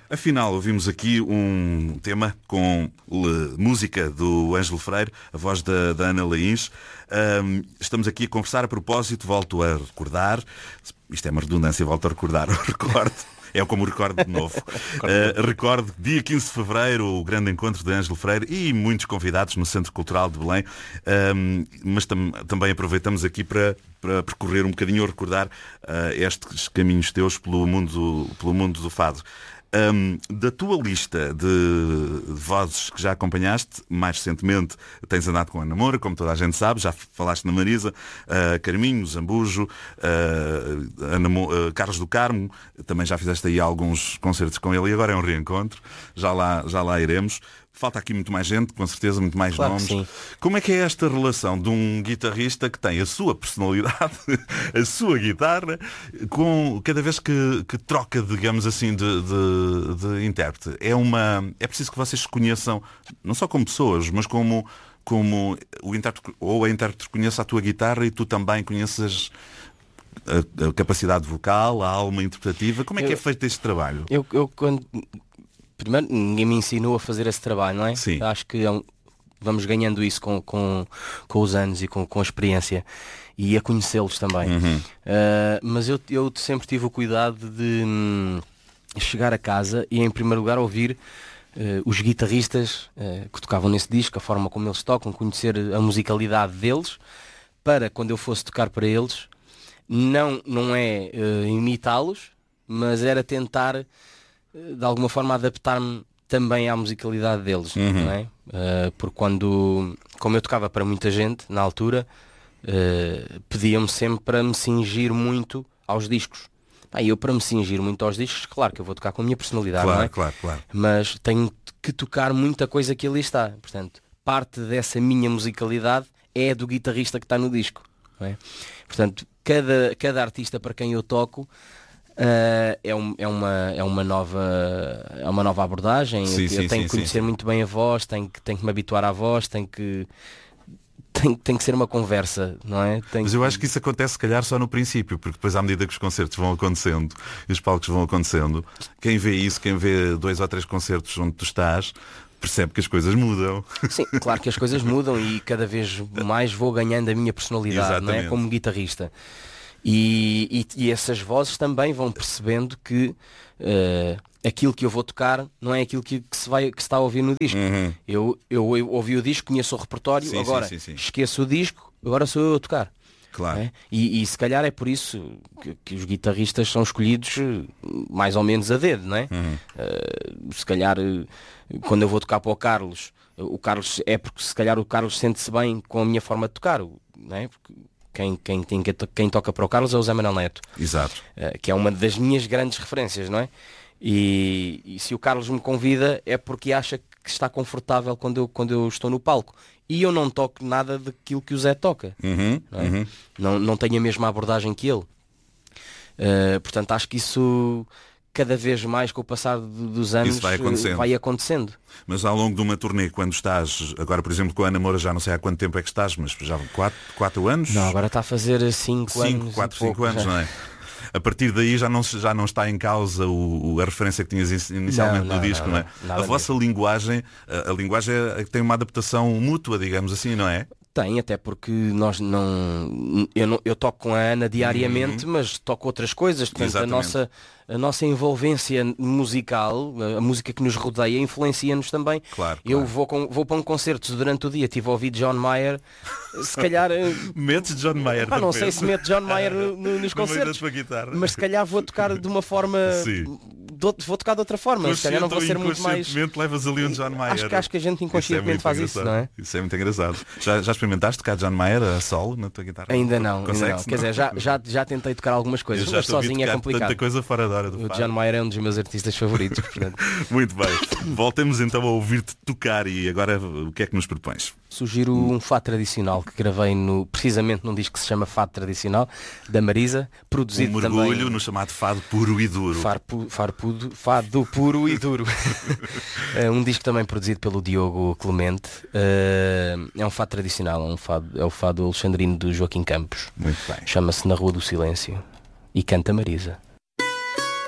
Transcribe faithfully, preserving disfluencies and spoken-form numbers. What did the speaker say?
Afinal, ouvimos aqui um tema com música do Ângelo Freire, a voz da, da Ana Laís. Um, estamos aqui a conversar a propósito, volto a recordar, isto é uma redundância, volto a recordar, recordo. É como recordo de novo. uh, recordo, dia quinze de fevereiro, o grande encontro de Ângelo Freire e muitos convidados no Centro Cultural de Belém. Um, mas tam- também aproveitamos aqui para, para percorrer um bocadinho ou recordar uh, estes caminhos teus pelo mundo, pelo mundo do fado. Um, da tua lista de, de vozes que já acompanhaste, mais recentemente tens andado com a Ana Moura, como toda a gente sabe, já falaste na Marisa, uh, Carminho, Zambujo, uh, Ana Mo, uh, Carlos do Carmo, também já fizeste aí alguns concertos com ele e agora é um reencontro, já lá, já lá iremos. Falta aqui muito mais gente, com certeza, muito mais Claro nomes. que sim. Como é que é esta relação de um guitarrista que tem a sua personalidade, a sua guitarra, com cada vez que, que troca, digamos assim, de, de, de intérprete? É, uma, é preciso que vocês se conheçam, não só como pessoas, mas como, como o intérprete, ou a intérprete conheça a tua guitarra e tu também conheças a, a capacidade vocal, a alma interpretativa. Como é que Eu- é feito este trabalho? Eu, eu quando. Primeiro, ninguém me ensinou a fazer esse trabalho, não é? Sim. Acho que é um- vamos ganhando isso com, com, com os anos e com, com a experiência e a conhecê-los também. Uhum. Ah, mas eu, eu sempre tive o cuidado de hum, chegar a casa e, em primeiro lugar, ouvir eh, os guitarristas eh, que tocavam nesse disco, a forma como eles tocam, conhecer a musicalidade deles, para quando eu fosse tocar para eles, não, não é eh, imitá-los, mas era tentar eh, de alguma forma adaptar-me também à musicalidade deles, Uhum. não é? Eh, porque quando, como eu tocava para muita gente na altura, eh, pediam-me sempre para me cingir muito aos discos. Pá, e eu, para me cingir muito aos discos, claro que eu vou tocar com a minha personalidade, não Claro, é? claro, claro. Mas tenho que tocar muita coisa que ali está. Portanto, parte dessa minha musicalidade é do guitarrista que está no disco, não é? Portanto, cada, cada artista para quem eu toco ah, é, um- é uma, é, uma nova, é uma nova abordagem. Sim, eu sim, tenho sim, que conhecer sim. muito bem a voz, tenho que, tenho que me habituar à voz, tenho que, tem, tem que ser uma conversa, não é? Tenho Mas eu acho que isso acontece se calhar só no princípio, porque depois à medida que os concertos vão acontecendo e os palcos vão acontecendo, quem vê isso, quem vê dois ou três concertos onde tu estás, percebe que as coisas mudam. Sim, claro que as coisas mudam e cada vez mais vou ganhando a minha personalidade, não é? Exatamente. Como guitarrista. E, e, e essas vozes também vão percebendo que eh, aquilo que eu vou tocar não é aquilo que, que se vai, que se está a ouvir no disco. Uhum. Eu, eu, eu ouvi o disco, conheço o repertório, Sim, sim, agora sim, sim. esqueço o disco, agora sou eu a tocar. Claro. É? E, e se calhar é por isso que, que os guitarristas são escolhidos eh, mais ou menos a dedo, não é? Uhum. Eh, se calhar eh, quando eu vou tocar para o Carlos, eh, o Carlos é porque se calhar o Carlos sente-se bem com a minha forma de tocar, o- não é? Porque quem, quem, quem, quem toca para o Carlos é o Zé Manuel Neto, Exato. eh, que é uma das minhas grandes referências, não é? E, e se o Carlos me convida é porque acha que está confortável quando eu, quando eu estou no palco. E eu não toco nada daquilo que o Zé toca. Uhum. Não é? Uhum. Não, não tenho a mesma abordagem que ele. Uh, portanto, acho que isso cada vez mais com o passar do- dos anos Isso vai acontecendo. uh, vai acontecendo. Mas ao longo de uma turnê, quando estás, agora por exemplo com a Ana Moura, já não sei há quanto tempo é que estás, mas já quatro, quatro anos? Não, agora está a fazer cinco cinco, anos. quatro, e pouco, cinco anos, já. não é? A partir daí já não, se- já não está em causa o, o- a referência que tinhas in- inicialmente Não, no não, disco, não, não, é? não, nada A vossa linguagem, a, a linguagem é, é que tem uma adaptação mútua, digamos assim, não é? Tem, até porque nós não eu, não, eu toco com a Ana diariamente, mas toco outras coisas. Portanto, a Exatamente. nossa, a nossa envolvência musical, a, a música que nos rodeia, influencia-nos também. Claro, Eu claro. vou, com, vou para um concerto durante o dia, tive a ouvir John Mayer, se calhar. eh, Metes John Mayer pá, de não sei repente se mete John Mayer no- no- nos no meio da concertos, tua guitarra. mas se calhar vou tocar de uma forma. Sim. de outro- vou tocar de outra forma, se calhar não vou Consciente ser ou muito mais. inconscientemente levas ali um John Mayer. Acho que, acho que a gente Isso é inconscientemente muito faz isso, engraçado. não é? Isso é muito engraçado. Já, já experimentaste tocar John Mayer a solo na tua guitarra? Ainda não, ainda não. Consegues, Quer dizer, já, já, já tentei tocar algumas Eu coisas, já mas te ouvi sozinho é tocar complicado. tanta coisa fora da hora do O fado. John Mayer é um dos meus artistas favoritos, portanto. Muito bem. Voltemos então a ouvir-te tocar e agora o que é que nos propões? Sugiro um fado tradicional que gravei no, precisamente num disco que se chama Fado Tradicional, da Marisa, Um produzido mergulho também. no chamado fado puro e duro. Far pu, far pudo, fado puro e duro. É um disco também produzido pelo Diogo Clemente. É é um fado tradicional, é, um fado, é o fado alexandrino do Joaquim Campos. Muito bem. Chama-se Na Rua do Silêncio e canta Marisa.